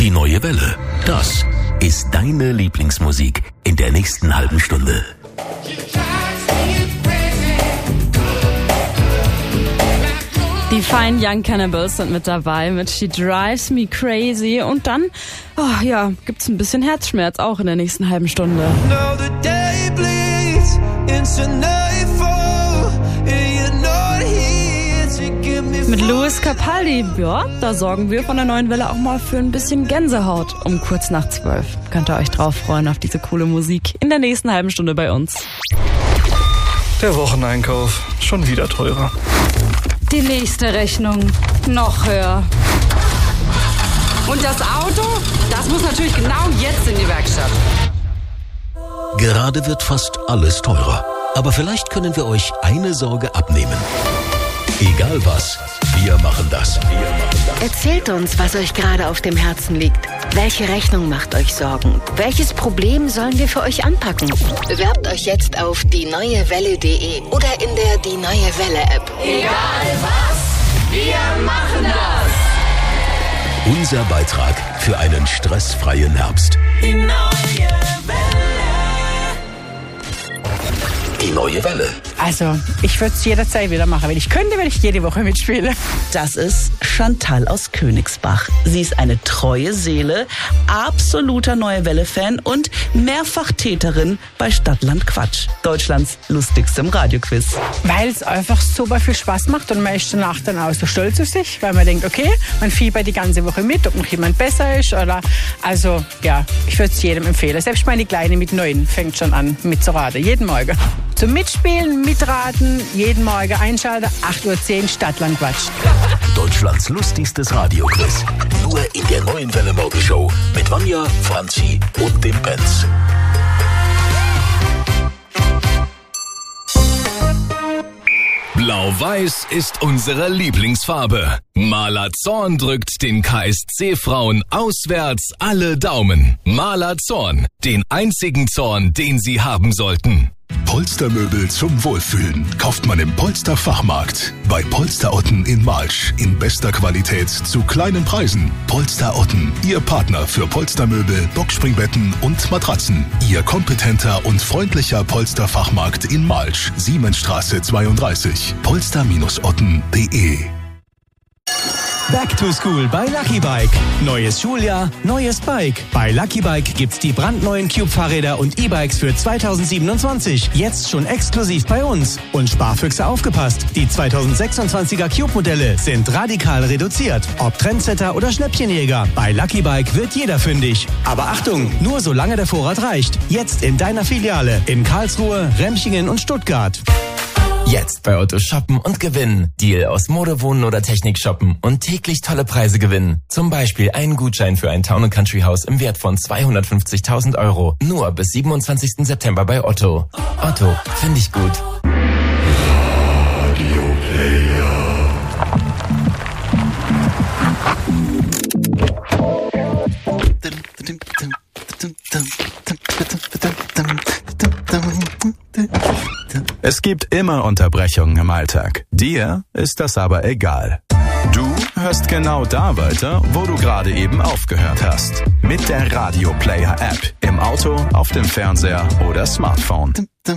Die neue Welle. Das ist deine Lieblingsmusik in der nächsten halben Stunde. Die Fine Young Cannibals sind mit dabei mit She Drives Me Crazy. Und dann, gibt's ein bisschen Herzschmerz auch in der nächsten halben Stunde. Mit Louis Capaldi, da sorgen wir von der neuen Welle auch mal für ein bisschen Gänsehaut um kurz nach 12. Könnt ihr euch drauf freuen auf diese coole Musik in der nächsten halben Stunde bei uns. Der Wocheneinkauf, schon wieder teurer. Die nächste Rechnung, noch höher. Und das Auto, das muss natürlich genau jetzt in die Werkstatt. Gerade wird fast alles teurer. Aber vielleicht können wir euch eine Sorge abnehmen. Egal was, wir machen das. Erzählt uns, was euch gerade auf dem Herzen liegt. Welche Rechnung macht euch Sorgen? Welches Problem sollen wir für euch anpacken? Bewerbt euch jetzt auf dieneuewelle.de oder in der Die Neue Welle App. Egal was, wir machen das. Unser Beitrag für einen stressfreien Herbst. Die Neue Welle. Die neue Welle. Also, ich würde es jederzeit wieder machen. Wenn ich könnte, würde ich jede Woche mitspielen. Das ist Chantal aus Königsbach. Sie ist eine treue Seele, absoluter Neue Welle-Fan und Mehrfachtäterin bei Stadtland Quatsch, Deutschlands lustigstem Radioquiz. Weil es einfach super viel Spaß macht und man ist danach dann auch so stolz auf sich, weil man denkt, okay, man fiebert die ganze Woche mit, ob noch jemand besser ist oder... Also, ja, ich würde es jedem empfehlen. Selbst meine Kleine mit 9 fängt schon an mitzuraten, jeden Morgen. Zum Mitspielen, mitraten, jeden Morgen einschalten, 8:10 Uhr Stadtland Quatsch. Deutschlands lustigstes Radioquiz. Nur in der neuen Welle Morgenshow mit Vanja, Franzi und dem Benz. Blau-Weiß ist unsere Lieblingsfarbe. Maler Zorn drückt den KSC-Frauen auswärts alle Daumen. Maler Zorn, den einzigen Zorn, den sie haben sollten. Polstermöbel zum Wohlfühlen kauft man im Polster-Fachmarkt. Bei Polster Otten in Malsch in bester Qualität zu kleinen Preisen. Polster Otten, Ihr Partner für Polstermöbel, Boxspringbetten und Matratzen. Ihr kompetenter und freundlicher Polster-Fachmarkt in Malsch, Siemensstraße 32. polster-otten.de. Back to School bei Lucky Bike. Neues Schuljahr, neues Bike. Bei Lucky Bike gibt's die brandneuen Cube-Fahrräder und E-Bikes für 2027. Jetzt schon exklusiv bei uns. Und Sparfüchse aufgepasst. Die 2026er Cube-Modelle sind radikal reduziert. Ob Trendsetter oder Schnäppchenjäger. Bei Lucky Bike wird jeder fündig. Aber Achtung, nur solange der Vorrat reicht. Jetzt in deiner Filiale. In Karlsruhe, Remchingen und Stuttgart. Jetzt bei Otto shoppen und gewinnen. Deal aus Mode, Wohnen oder Technik shoppen und täglich tolle Preise gewinnen. Zum Beispiel einen Gutschein für ein Town & Country Haus im Wert von 250.000 €. Nur bis 27. September bei Otto. Otto, finde ich gut. Radio Player. Es gibt immer Unterbrechungen im Alltag. Dir ist das aber egal. Du hörst genau da weiter, wo du gerade eben aufgehört hast. Mit der Radio Player App. Im Auto, auf dem Fernseher oder Smartphone.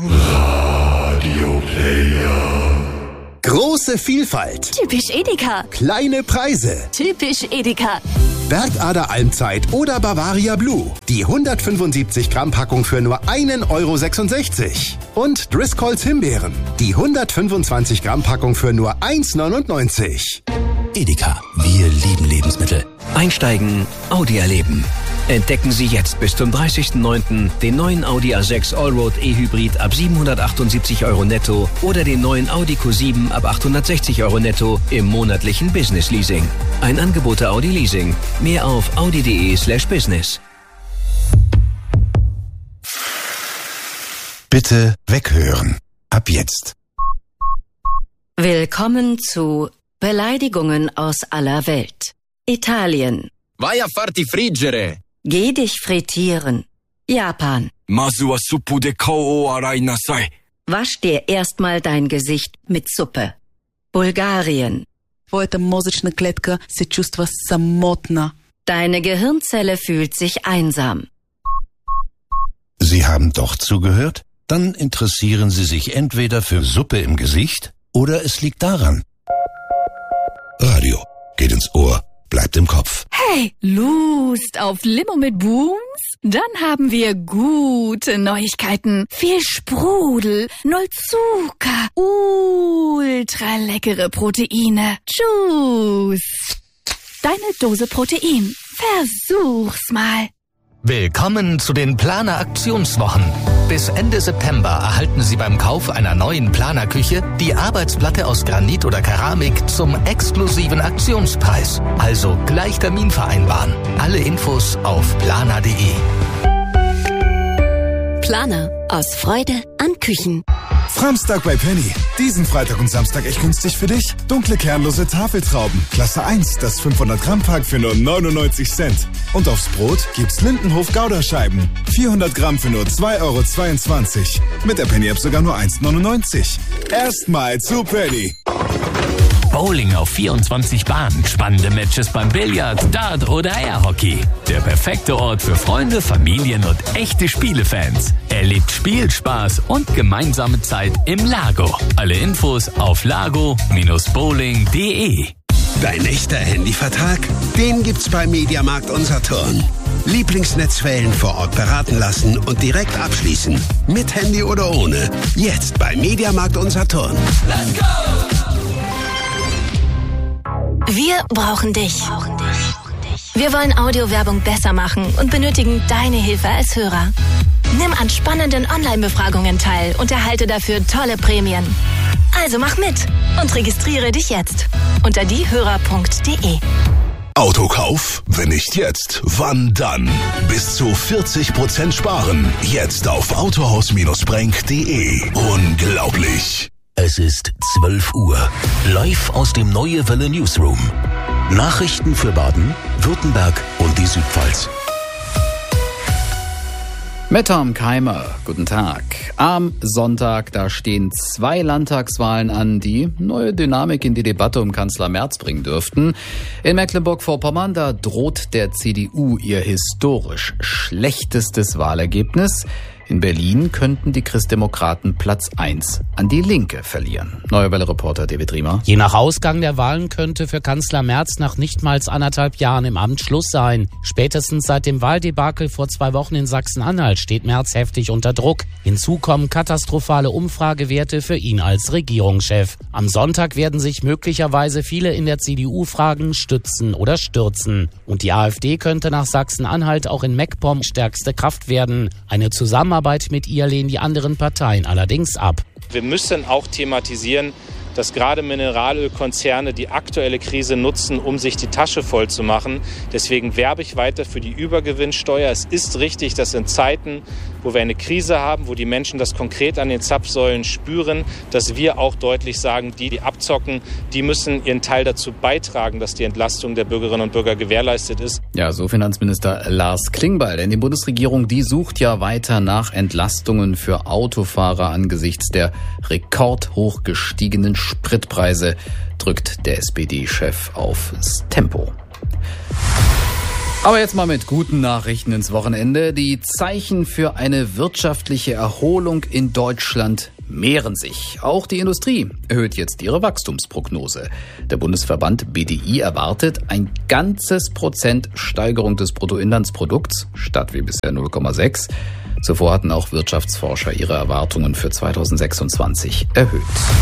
Radio Player. Große Vielfalt. Typisch Edeka. Kleine Preise. Typisch Edeka. Bergader Almzeit oder Bavaria Blue. Die 175 Gramm Packung für nur 1,66 €. Und Driscolls Himbeeren. Die 125 Gramm Packung für nur 1,99 €. Edeka, wir lieben Lebensmittel. Einsteigen, Audi erleben. Entdecken Sie jetzt bis zum 30.09. den neuen Audi A6 Allroad E-Hybrid ab 778 € netto oder den neuen Audi Q7 ab 860 € netto im monatlichen Business Leasing. Ein Angebot der Audi Leasing. Mehr auf audi.de/business. Bitte weghören. Ab jetzt. Willkommen zu Beleidigungen aus aller Welt. Italien. Vai a farti friggere. Geh dich frittieren. Japan. Masu wa suppu de kao o arai nasai. Wasch dir erstmal dein Gesicht mit Suppe. Bulgarien. Твоята мозъчна клетка се чувства самотна. Deine Gehirnzelle fühlt sich einsam. Sie haben doch zugehört? Dann interessieren Sie sich entweder für Suppe im Gesicht oder es liegt daran. Radio geht ins Ohr, bleibt im Kopf. Hey, Lust auf Limo mit Booms? Dann haben wir gute Neuigkeiten. Viel Sprudel, 0 Zucker, ultra leckere Proteine. Tschüss. Deine Dose Protein. Versuch's mal. Willkommen zu den Planer Aktionswochen. Bis Ende September erhalten Sie beim Kauf einer neuen Planer-Küche die Arbeitsplatte aus Granit oder Keramik zum exklusiven Aktionspreis. Also gleich Termin vereinbaren. Alle Infos auf planer.de. Planer. Aus Freude an Küchen. Framstag bei Penny. Diesen Freitag und Samstag echt günstig für dich. Dunkle, kernlose Tafeltrauben. Klasse 1, das 500-Gramm-Pack für nur 99 Cent. Und aufs Brot gibt's Lindenhof-Gouda-Scheiben. 400 Gramm für nur 2,22 €. Mit der Penny-App sogar nur 1,99 €. Erstmal zu Penny. Bowling auf 24 Bahnen, spannende Matches beim Billard, Dart oder Airhockey. Der perfekte Ort für Freunde, Familien und echte Spielefans. Erlebt Spielspaß und gemeinsame Zeit im Lago. Alle Infos auf lago-bowling.de. Dein echter Handyvertrag? Den gibt's bei Mediamarkt und Saturn. Lieblingsnetzwellen vor Ort beraten lassen und direkt abschließen. Mit Handy oder ohne. Jetzt bei Mediamarkt und Saturn. Let's go! Wir brauchen dich. Wir wollen Audiowerbung besser machen und benötigen deine Hilfe als Hörer. Nimm an spannenden Online-Befragungen teil und erhalte dafür tolle Prämien. Also mach mit und registriere dich jetzt unter diehörer.de. Autokauf? Wenn nicht jetzt, wann dann? Bis zu 40% sparen. Jetzt auf autohaus-brenk.de. Unglaublich. Es ist 12 Uhr. Live aus dem Neue Welle Newsroom. Nachrichten für Baden, Württemberg und die Südpfalz. Mit Tom Keimer, guten Tag. Am Sonntag, da stehen 2 Landtagswahlen an, die neue Dynamik in die Debatte um Kanzler Merz bringen dürften. In Mecklenburg-Vorpommern, da droht der CDU ihr historisch schlechtestes Wahlergebnis. In Berlin könnten die Christdemokraten Platz 1 an die Linke verlieren. Neue Welle-Reporter David Riemer. Je nach Ausgang der Wahlen könnte für Kanzler Merz nach nicht mal 1,5 Jahren im Amt Schluss sein. Spätestens seit dem Wahldebakel vor 2 Wochen in Sachsen-Anhalt steht Merz heftig unter Druck. Hinzu kommen katastrophale Umfragewerte für ihn als Regierungschef. Am Sonntag werden sich möglicherweise viele in der CDU fragen, stützen oder stürzen. Und die AfD könnte nach Sachsen-Anhalt auch in MacPom stärkste Kraft werden. Eine Zusammenarbeit mit ihr lehnen die anderen Parteien allerdings ab. Wir müssen auch thematisieren, dass gerade Mineralölkonzerne die aktuelle Krise nutzen, um sich die Tasche voll zu machen. Deswegen werbe ich weiter für die Übergewinnsteuer. Es ist richtig, dass in Zeiten, wo wir eine Krise haben, wo die Menschen das konkret an den Zapfsäulen spüren, dass wir auch deutlich sagen, die abzocken, die müssen ihren Teil dazu beitragen, dass die Entlastung der Bürgerinnen und Bürger gewährleistet ist. Ja, so Finanzminister Lars Klingbeil. Denn die Bundesregierung, die sucht ja weiter nach Entlastungen für Autofahrer angesichts der rekordhoch gestiegenen Spritpreise, drückt der SPD-Chef aufs Tempo. Aber jetzt mal mit guten Nachrichten ins Wochenende. Die Zeichen für eine wirtschaftliche Erholung in Deutschland mehren sich. Auch die Industrie erhöht jetzt ihre Wachstumsprognose. Der Bundesverband BDI erwartet ein ganzes Prozent Steigerung des Bruttoinlandsprodukts statt wie bisher 0,6. Zuvor hatten auch Wirtschaftsforscher ihre Erwartungen für 2026 erhöht.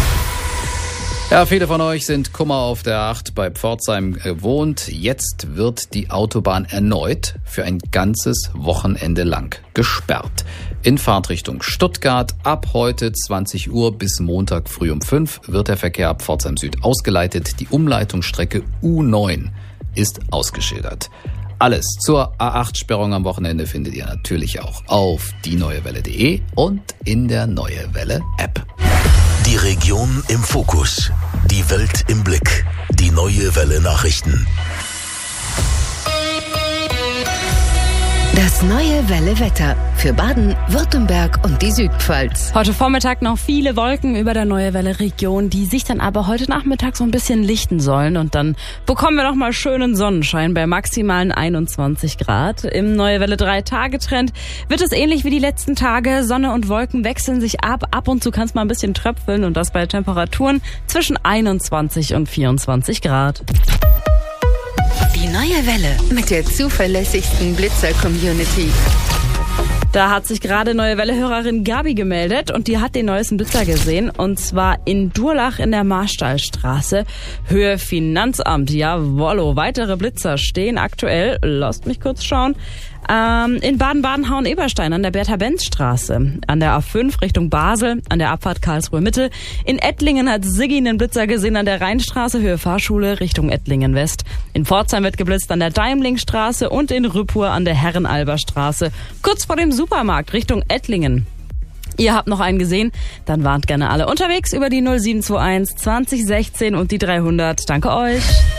Ja, viele von euch sind Kummer auf der 8 bei Pforzheim gewohnt. Jetzt wird die Autobahn erneut für ein ganzes Wochenende lang gesperrt. In Fahrtrichtung Stuttgart ab heute 20 Uhr bis Montag früh um 5 wird der Verkehr ab Pforzheim Süd ausgeleitet. Die Umleitungsstrecke U9 ist ausgeschildert. Alles zur A8-Sperrung am Wochenende findet ihr natürlich auch auf dieneuewelle.de und in der Neue Welle App. Die Region im Fokus, die Welt im Blick, die Neue Welle Nachrichten. Das neue Welle-Wetter für Baden, Württemberg und die Südpfalz. Heute Vormittag noch viele Wolken über der Neue Welle-Region, die sich dann aber heute Nachmittag so ein bisschen lichten sollen. Und dann bekommen wir noch mal schönen Sonnenschein bei maximalen 21 Grad. Im Neue Welle 3-Tage-Trend wird es ähnlich wie die letzten Tage. Sonne und Wolken wechseln sich ab. Ab und zu kann es mal ein bisschen tröpfeln und das bei Temperaturen zwischen 21 und 24 Grad. Die neue Welle mit der zuverlässigsten Blitzer-Community. Da hat sich gerade Neue Welle-Hörerin Gabi gemeldet und die hat den neuesten Blitzer gesehen. Und zwar in Durlach in der Marstallstraße, Höhe Finanzamt. Jawollo, weitere Blitzer stehen aktuell, lasst mich kurz schauen, in Baden-Baden-Hauen-Eberstein an der Bertha-Benz-Straße, an der A5 Richtung Basel, an der Abfahrt Karlsruhe-Mitte. In Ettlingen hat Siggi einen Blitzer gesehen an der Rheinstraße, Höhe Fahrschule Richtung Ettlingen-West. In Pforzheim wird geblitzt an der Daimlingstraße und in Rüppur an der Herrenalber-Straße, kurz vor dem Supermarkt Richtung Ettlingen. Ihr habt noch einen gesehen? Dann warnt gerne alle unterwegs über die 0721 2016 und die 300. Danke euch.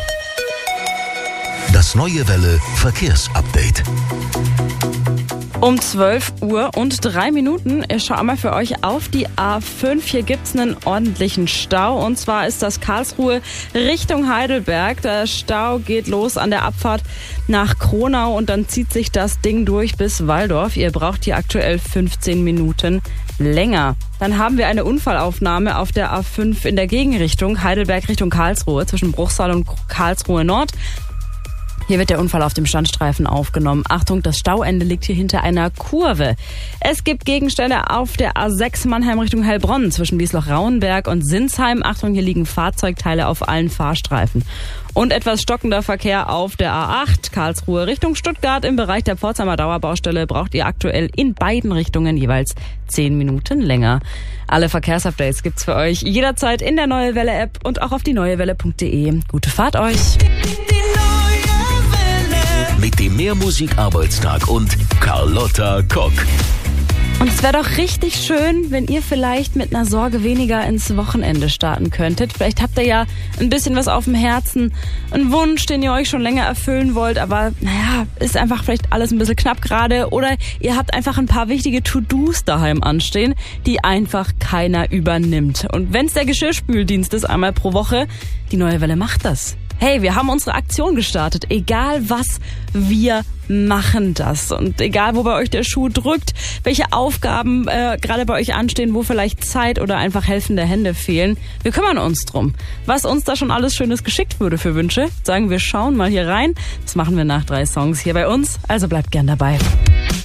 Das neue Welle Verkehrsupdate. Um 12:03 Ich schaue mal für euch auf die A5. Hier gibt's einen ordentlichen Stau. Und zwar ist das Karlsruhe Richtung Heidelberg. Der Stau geht los an der Abfahrt nach Kronau und dann zieht sich das Ding durch bis Walldorf. Ihr braucht hier aktuell 15 Minuten länger. Dann haben wir eine Unfallaufnahme auf der A5 in der Gegenrichtung Heidelberg Richtung Karlsruhe zwischen Bruchsal und Karlsruhe Nord. Hier wird der Unfall auf dem Standstreifen aufgenommen. Achtung, das Stauende liegt hier hinter einer Kurve. Es gibt Gegenstände auf der A6 Mannheim Richtung Heilbronn zwischen Wiesloch-Rauenberg und Sinsheim. Achtung, hier liegen Fahrzeugteile auf allen Fahrstreifen. Und etwas stockender Verkehr auf der A8 Karlsruhe Richtung Stuttgart. Im Bereich der Pforzheimer Dauerbaustelle braucht ihr aktuell in beiden Richtungen jeweils 10 Minuten länger. Alle Verkehrsupdates gibt's für euch jederzeit in der Neue Welle App und auch auf dieneuewelle.de. Gute Fahrt euch! Mit dem Mehrmusik-Arbeitstag und Carlotta Kock. Und es wäre doch richtig schön, wenn ihr vielleicht mit einer Sorge weniger ins Wochenende starten könntet. Vielleicht habt ihr ja ein bisschen was auf dem Herzen, einen Wunsch, den ihr euch schon länger erfüllen wollt, aber ist einfach vielleicht alles ein bisschen knapp gerade. Oder ihr habt einfach ein paar wichtige To-Dos daheim anstehen, die einfach keiner übernimmt. Und wenn es der Geschirrspüldienst ist, einmal pro Woche, die Neue Welle macht das. Hey, wir haben unsere Aktion gestartet. Egal was, wir machen das. Und egal, wo bei euch der Schuh drückt, welche Aufgaben gerade bei euch anstehen, wo vielleicht Zeit oder einfach helfende Hände fehlen, wir kümmern uns drum. Was uns da schon alles Schönes geschickt wurde für Wünsche, sagen wir, schauen mal hier rein. Das machen wir nach 3 Songs hier bei uns, also bleibt gern dabei.